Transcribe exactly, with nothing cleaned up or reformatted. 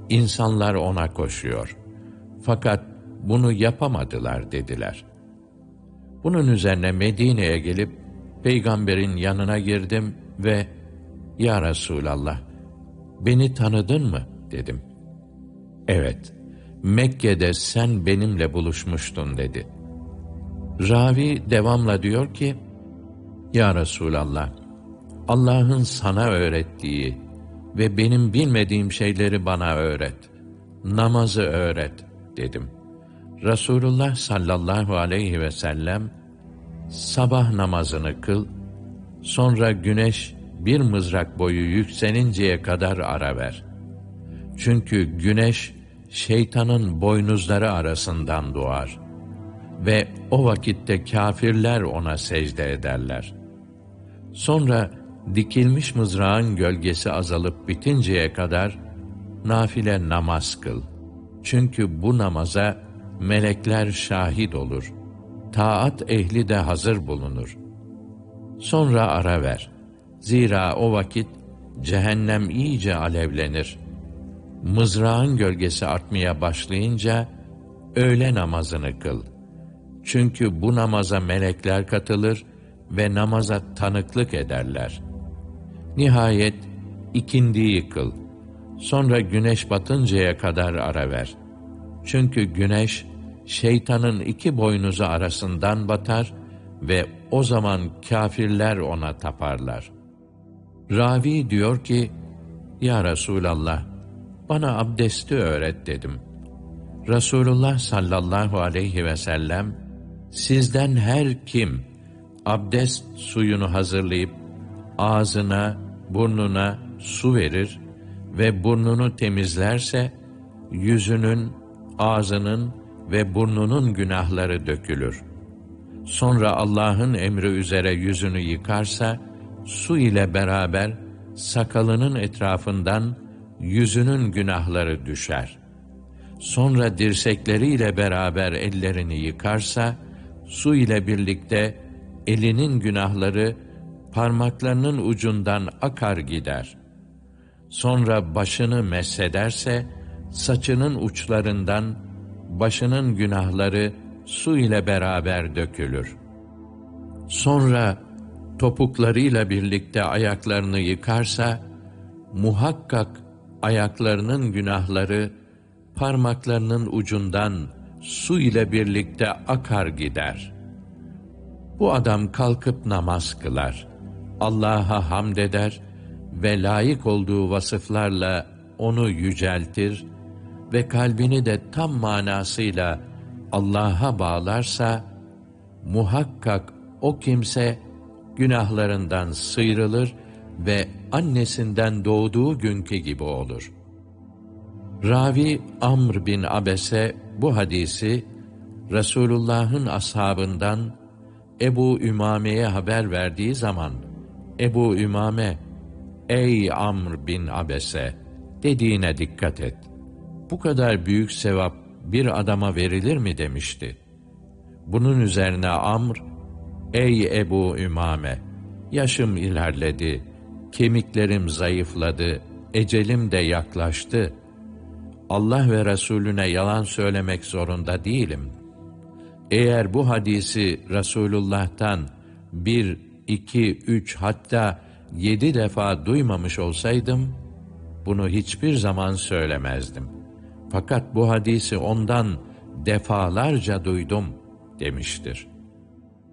İnsanlar ona koşuyor. Fakat bunu yapamadılar dediler. Bunun üzerine Medine'ye gelip Peygamber'in yanına girdim ve "Ya Resulallah, beni tanıdın mı?" dedim. "Evet, Mekke'de sen benimle buluşmuştun." dedi. Ravi devamla diyor ki, "Ya Resulallah, Allah'ın sana öğrettiği ve benim bilmediğim şeyleri bana öğret. Namazı öğret." dedim. Resulullah sallallahu aleyhi ve sellem, "Sabah namazını kıl, sonra güneş bir mızrak boyu yükselinceye kadar ara ver. Çünkü güneş şeytanın boynuzları arasından doğar ve o vakitte kâfirler ona secde ederler. Sonra dikilmiş mızrağın gölgesi azalıp bitinceye kadar nafile namaz kıl. Çünkü bu namaza melekler şahit olur. Taat ehli de hazır bulunur. Sonra ara ver. Zira o vakit cehennem iyice alevlenir. Mızrağın gölgesi artmaya başlayınca öğle namazını kıl. Çünkü bu namaza melekler katılır ve namaza tanıklık ederler. Nihayet ikindiyi kıl. Sonra güneş batıncaya kadar ara ver. Çünkü güneş şeytanın iki boynuzu arasından batar ve o zaman kâfirler ona taparlar." Ravi diyor ki, "Ya Resulallah, bana abdesti öğret." dedim. Resulullah sallallahu aleyhi ve sellem, "Sizden her kim abdest suyunu hazırlayıp ağzına, burnuna su verir ve burnunu temizlerse, yüzünün, ağzının ve burnunun günahları dökülür. Sonra Allah'ın emri üzere yüzünü yıkarsa, su ile beraber sakalının etrafından yüzünün günahları düşer. Sonra dirsekleriyle beraber ellerini yıkarsa, su ile birlikte elinin günahları parmaklarının ucundan akar gider. Sonra başını meshederse, saçının uçlarından başının günahları su ile beraber dökülür. Sonra topuklarıyla birlikte ayaklarını yıkarsa, muhakkak ayaklarının günahları parmaklarının ucundan su ile birlikte akar gider. Bu adam kalkıp namaz kılar, Allah'a hamd eder ve layık olduğu vasıflarla onu yüceltir ve kalbini de tam manasıyla Allah'a bağlarsa, muhakkak o kimse günahlarından sıyrılır ve annesinden doğduğu günkü gibi olur." Ravi Amr bin Abese bu hadisi Resulullah'ın ashabından Ebu Ümame'ye haber verdiği zaman, Ebu Ümame, "Ey Amr bin Abese," dediğine dikkat et. "Bu kadar büyük sevap bir adama verilir mi?" demişti. Bunun üzerine Amr, "Ey Ebu Ümame, yaşım ilerledi, kemiklerim zayıfladı, ecelim de yaklaştı. Allah ve Resulüne yalan söylemek zorunda değilim. Eğer bu hadisi Resulullah'tan bir, iki, üç hatta yedi defa duymamış olsaydım, bunu hiçbir zaman söylemezdim. Fakat bu hadisi ondan defalarca duydum." demiştir.